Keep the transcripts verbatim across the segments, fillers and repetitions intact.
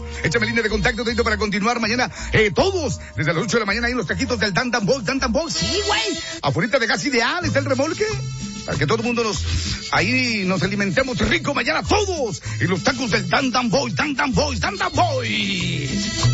Bueno, échame línea de contacto, Tito, para continuar mañana, eh, todos, desde las ocho de la mañana, ahí en los taquitos del Tantan Boy, Tantan Boy, sí, güey, afuera de Gas Ideal, está el remolque, para que todo el mundo nos, ahí nos alimentemos rico mañana todos, en los tacos del Tantan Boy, Tantan Boy, Tantan Boy.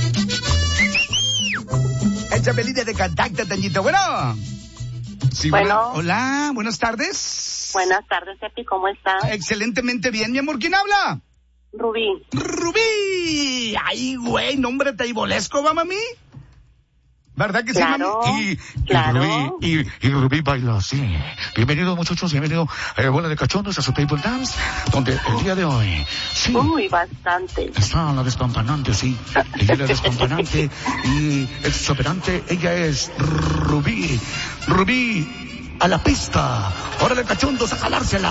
Échame línea de contacto, Tañito, bueno. Sí, bueno. Hola, buenas tardes. Buenas tardes, Epi, ¿cómo estás? Excelentemente bien, mi amor, ¿quién habla? Rubí. Rubí. Ay, güey, nombre taibolesco, ¿va, mami? ¿Verdad que claro, sí, mami? Y, claro. Y Rubí, y, y Rubí baila así. Bienvenidos, muchachos, bienvenido a eh, Bola de Cachondos, a su Table Dance, donde el día de hoy, sí. Uy, bastante. Está la despampanante, sí. Ella es la despampanante y exoperante. Ella es Rubí. Rubí, a la pista. Órale, Cachondos, a jalársela.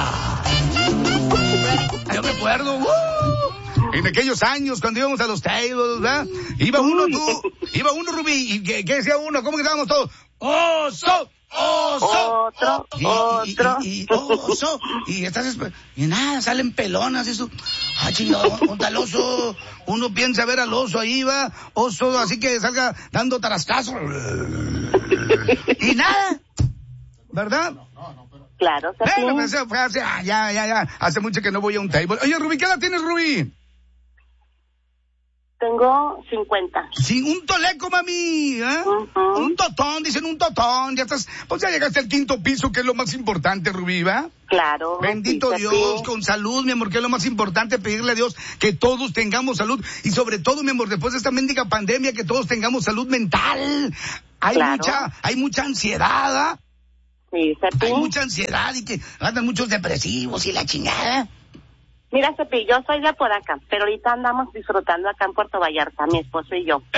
Yo me acuerdo, uh, en aquellos años cuando íbamos a los tables, ¿verdad? Iba uno, tú, iba uno, Rubí, y ¿qué, qué decía uno? ¿Cómo que estábamos todos? ¡Oso! ¡Oso! Otro, y, otro. Y, y, y, oso, y estás, y nada, salen pelonas, eso. Ah, chingado, un tal oso, uno piensa ver al oso ahí, va, oso, así que salga dando tarascazos. Y nada, ¿verdad? Claro, sí. Bueno, pues, fue hace, ah, ya, ya, ya, hace mucho que no voy a un table. Oye, Rubí, ¿qué edad tienes, Rubí? Tengo cincuenta. Sí, un toleco, mami, ¿eh? Uh-huh. Un totón, dicen un totón, ya estás, pues ya llegaste al quinto piso, que es lo más importante, Rubí, ¿va? Claro. Bendito sí, Dios, sí. con salud, mi amor, que es lo más importante, pedirle a Dios que todos tengamos salud, y sobre todo, mi amor, después de esta mendiga pandemia, que todos tengamos salud mental. Hay claro. mucha, hay mucha ansiedad, ¿eh? Sí, Cepi. Hay mucha ansiedad y que andan muchos depresivos y la chingada. Mira, Cepi, yo soy de por acá, pero ahorita andamos disfrutando acá en Puerto Vallarta, mi esposo y yo.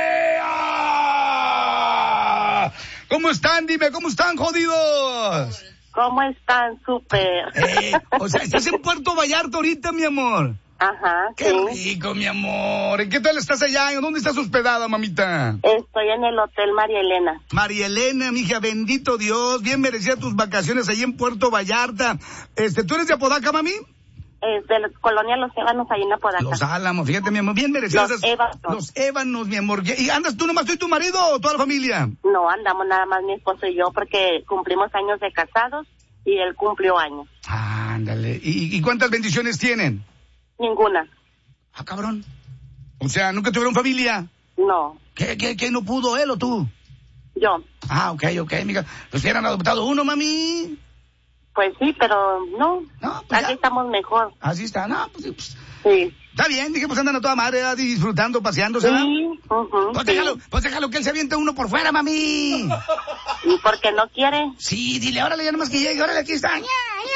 ¡Ea! ¿Cómo están? Dime, ¿cómo están, jodidos? ¿Cómo están? Súper. Eh, o sea, estás en Puerto Vallarta ahorita, mi amor. Ajá, Qué sí. rico, mi amor. ¿En qué tal estás allá? ¿Dónde estás hospedada, mamita? Estoy en el Hotel María Elena. María Elena, mija, bendito Dios. Bien merecida tus vacaciones ahí en Puerto Vallarta. Este, ¿tú eres de Apodaca, mami? Es de la colonia Los Ébanos, ahí en Apodaca. Los Álamos, fíjate, mi amor, bien merecidas. Los Ébanos. Los Ébanos, mi amor. ¿Y andas tú nomás, tú y tu marido o toda la familia? No, andamos nada más mi esposo y yo porque cumplimos años de casados y él cumplió años. Ándale. ¿Y, y cuántas bendiciones tienen? Ninguna. Ah, cabrón. O sea, ¿nunca tuvieron familia? No. ¿Qué, qué, qué no pudo él o tú? Yo. Ah, ok, ok, mija. Pues hubieran adoptado uno, mami. Pues sí, pero no. No, pues Aquí ya. estamos mejor. Así está, no, pues, pues Sí. está bien, dije, pues andan a toda madre, ¿verdad? Disfrutando, paseándose, ¿verdad? Sí. Uh-huh, Pues sí. déjalo, pues déjalo que él se aviente uno por fuera, mami. ¿Y por qué no quiere? Sí, dile, órale, ya nomás que llegue, órale, aquí está. ¿Eh?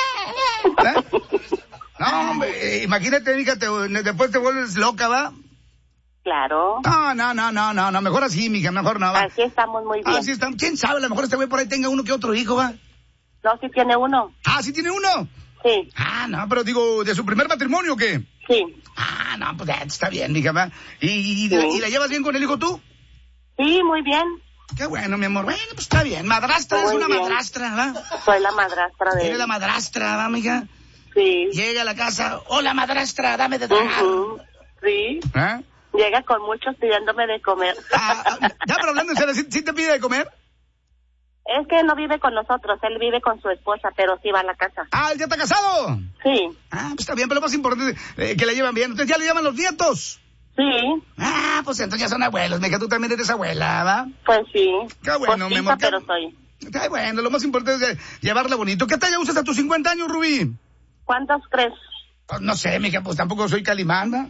No, hombre, imagínate, mija, te, después te vuelves loca, ¿va? Claro. No, no, no, no, no, no, mejor así, mija, mejor no, ¿va? Así estamos muy bien. Así está, quién sabe, a lo mejor este güey por ahí tenga uno que otro hijo, ¿va? No, sí tiene uno. Ah, ¿sí tiene uno? Sí. Ah, no, pero digo, ¿de su primer matrimonio o qué? Sí. Ah, no, pues está bien, mija, ¿va? ¿Y, y, Sí. ¿y la llevas bien con el hijo tú? Sí, muy bien. Qué bueno, mi amor. Bueno, pues está bien. Madrastra Muy es una bien. madrastra, ¿verdad? Soy la madrastra de Eres él. la madrastra, ¿verdad, mija? Sí. Llega a la casa, hola, madrastra, dame de tragar. Uh-huh. Sí. ¿Eh? Llega con muchos pidiéndome de comer. Ah, ah, ya, pero hablando en serio, ¿sí, sí te pide de comer? Es que no vive con nosotros, él vive con su esposa, pero sí va a la casa. Ah, ¿él ya está casado? Sí. Ah, pues está bien, pero lo más importante es eh, que la llevan bien. Entonces ya le llaman los nietos. Sí. Ah, pues entonces ya son abuelos, mija, tú también eres abuela, ¿va? Pues sí. Qué bueno, mi Postiza, amor. qué- pero soy. Qué bueno, lo más importante es eh, llevarla bonito. ¿Qué talla usas a tus cincuenta años, Rubí? ¿Cuántos crees? Pues no sé, mija, pues tampoco soy calimanda.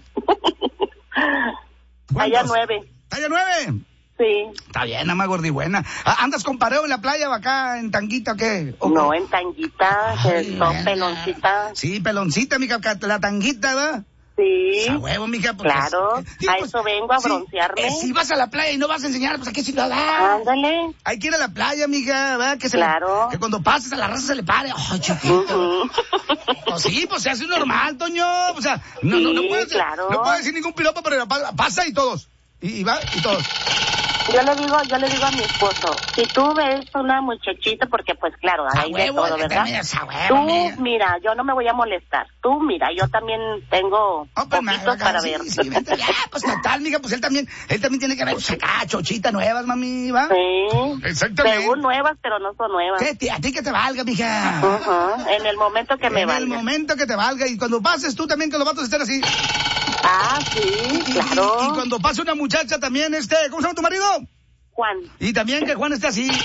Allá nueve. ¿Talla nueve? Sí. Está bien, nada más gordibuena. Ah, ¿andas con pareo en la playa o acá en tanguita o qué? ¿O No, qué? en tanguita, Ay, que son nena. peloncita. Sí, peloncita, mija, ca- la tanguita, ¿verdad? Sí. A huevo, mija, porque... Claro, Digo, a pues, eso vengo a sí, broncearme. eh, si vas a la playa y no vas a enseñar, pues ¿a qué chingada? Ándale. Hay que ir a la playa, mija, ¿verdad? Que se le- Claro. que cuando pases a la raza se le pare. Ay, chiquito. Ujú. Pues sí, pues se hace normal, Toño. O sea, no, no, no Sí, puedes, claro. no puedes decir ningún piropo, pero pa- pasa y todos. Y, y va, y todos. Yo le digo, yo le digo a mi esposo, si tú ves una muchachita, porque pues claro, hay de todo, ¿verdad? Tú, mira, yo no me voy a molestar. Tú, mira, yo también tengo oh, pues, poquitos para sí, ver. Sí, ya, pues total, mija, pues él también, él también tiene que ver, pues acá, chochitas nuevas, mami, ¿va? Sí. Exactamente. Según nuevas, pero no son nuevas. ¿Qué, a ti que te valga, mija? Uh-huh. En el momento que me valga. En el momento que te valga, y cuando pases tú también que los vatos estén así. Ah, sí, y, claro. Y, y cuando pase una muchacha también, este, ¿cómo se llama tu marido? Juan. Y también que Juan esté así.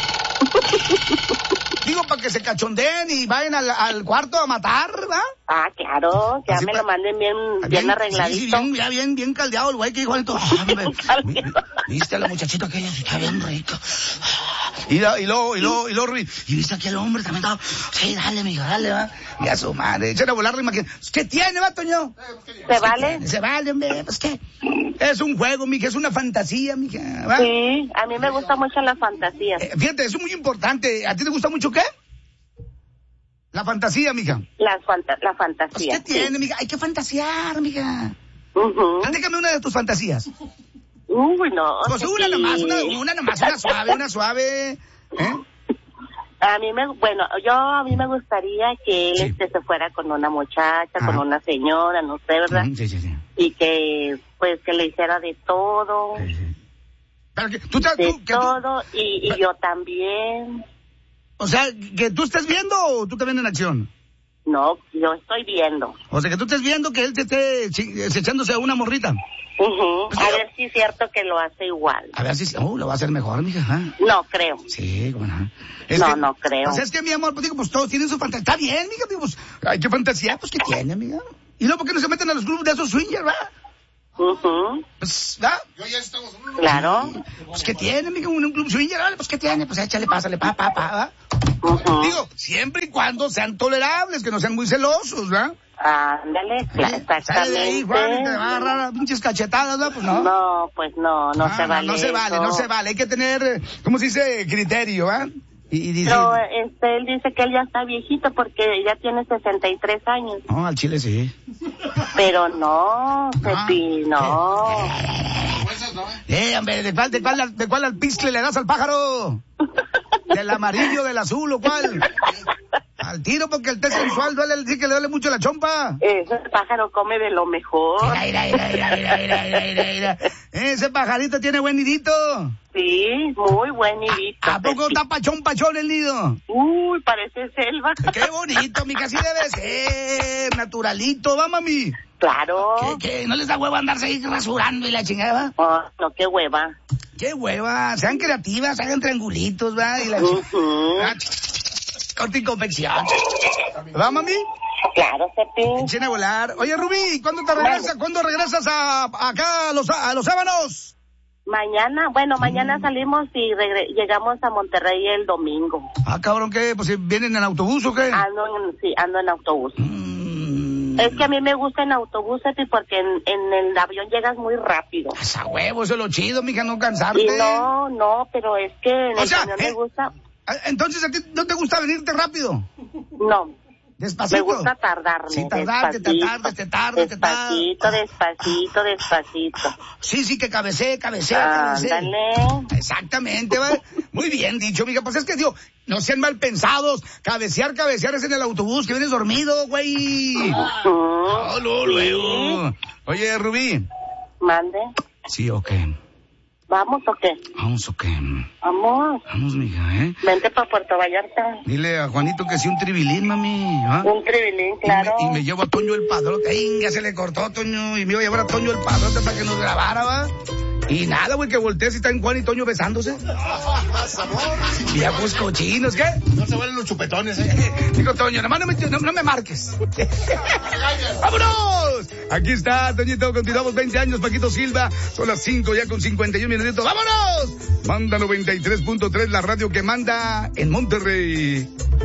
Digo, para que se cachondeen y vayan al, al cuarto a matar, ¿verdad? Ah, claro, ya así me pa... lo manden bien, bien, bien arregladito. Sí, sí, bien, ya bien, bien caldeado el güey que dijo esto. ¿Viste a la muchachita que ella está bien rica? Y, la, y luego, y luego, y luego, y viste aquí al hombre también estaba, sí, dale, mijo, dale, va. Y a su madre, echan a volar la imagen. ¿Qué tiene, va, Toño? ¿Se vale? Tiene? Se vale, hombre, pues qué. Es un juego, mija, es una fantasía, mija, ¿va? Sí, a mí me gustan mucho las fantasías. Eh, fíjate, eso es muy importante. ¿A ti te gusta mucho qué? La fantasía, mija. La, fanta la fantasía. Pues, ¿qué tiene, sí. mija? Hay que fantasear, mija. Uh-huh. Déjame una de tus fantasías. Uy, no. Pues una sí. nomás, una, una nomás, una suave, una suave. ¿Eh? A mí me, bueno, yo a mí me gustaría que él sí. este, se fuera con una muchacha, ah. con una señora, no sé, ¿verdad? Sí, sí, sí. Y que, pues, que le hiciera de todo. Sí, sí. Pero que, ¿tú te, de tú, que todo, tú... y, y yo también. O sea, ¿que tú estés viendo o tú te ves en acción? No, yo estoy viendo. O sea, que tú estés viendo que él te esté echándose a una morrita. Uh-huh. Pues, a ver si es cierto que lo hace igual. A ver si... Oh, lo va a hacer mejor, mija. ¿eh? No creo. Sí, bueno. Es no, que, no creo. O sea, es que, mi amor, pues digo, pues todos tienen su fantasía. Está bien, mija, digo, pues hay que fantasía, pues ¿qué tiene, mija? Y luego, ¿por qué no se meten a los clubes de esos swingers, va? Uh-huh. Pues, ¿va? Yo ya estamos en un Claro. Pues ¿qué tiene, mija? Un, un club swinger, ¿vale? Pues ¿qué tiene? Pues échale, pásale, pa, pa, pa, ¿va? Uh-huh. Digo, siempre y cuando sean tolerables, que no sean muy celosos, ¿verdad? Ándale, claro, exactamente. Sale de ahí, Juan, y te va a agarrar pinches cachetadas, ¿no? Pues no. No, pues no, no ah, se vale. No, no se vale, eso. no se vale. Hay que tener, ¿cómo se dice? Criterio, ¿ah? ¿eh? Y, y dice... No, este, él dice que él ya está viejito porque ya tiene sesenta y tres años. No, al chile sí. Pero no, Cepi, no. Eh, hombre, ¿de cuál, de cuál, de cuál alpizcle le das al pájaro? ¿Del amarillo, del azul o cuál? Al tiro, porque el té sensual duele, sí que le duele mucho la chompa. Ese pájaro come de lo mejor. Mira, mira, mira, mira, mira, mira, mira. Ese pajarito tiene buen nidito. Sí, muy buen nidito. ¿A, ¿a poco está pachón, pachón el nido? Uy, parece selva. Qué bonito, mi casi debe ser. Naturalito, ¿va, mami? Claro. ¿Qué, qué? ¿No les da hueva andarse ahí rasurando y la chingada? Oh, no, qué hueva. Qué hueva. Sean creativas, hagan triangulitos, ¿va? Y la uh-huh. Corte y confección. ¿Va, mami? Claro, Cepi. Echen a volar. Oye, Rubí, ¿cuándo te regresas? ¿Cuándo regresas a, acá a los, a los Sábanos? Mañana, bueno, mañana mm. salimos y llegamos a Monterrey el domingo. Ah, cabrón, ¿qué? Pues ¿vienen en autobús o qué? Ando en, sí, ando en autobús. Mm. Es que a mí me gusta en autobús, Cepi, porque en, en el avión llegas muy rápido. Pues a huevo, eso es lo chido, mija, no cansarte. Y no, no, pero es que en o el sea, avión eh, me gusta... Entonces, ¿a ti no te gusta venirte rápido? No. Despacito. Me gusta tardarme. Sí, tardarte, te tardes, te tardes, te tardes. Despacito, despacito, despacito. Sí, sí, que cabecee, cabecee, ah, cabecee. Dale. Exactamente, ¿va? Muy bien dicho, mija. Pues es que, digo, no sean mal pensados. Cabecear, cabecear es en el autobús, que vienes dormido, güey. Uh-huh. Oh, no, luego. Oye, Rubí. Mande. Sí, ok. ¿Vamos o qué? Vamos o qué. Vamos. Vamos, mija, ¿eh? Vente para Puerto Vallarta. Dile a Juanito que sí un tribilín, mami. ¿Ah? Un tribilín, claro. Y me, y me llevo a Toño el Padrote. Venga, se le cortó a Toño. Y me iba a llevar a Toño el Padrote para que nos grabara, ¿va? Y nada, güey, que voltees y están Juan y Toño besándose. Viejos cochinos, ¿qué? No se valen los chupetones, ¿eh? Digo, Toño, nomás no me, no, no me marques. ¡Vámonos! Aquí está, Toñito, continuamos veinte años, Paquito Silva. Son las cinco ya con cincuenta y un minutitos. ¡Vámonos! Manda noventa y tres punto tres, la radio que manda en Monterrey.